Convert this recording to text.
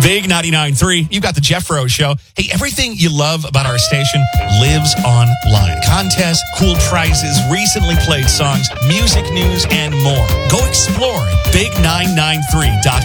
Big 99.3. You've got the Jeff Rose Show. Hey, everything you love about our station lives online. Contests, cool prizes, recently played songs, music news, and more. Go explore at big993.com.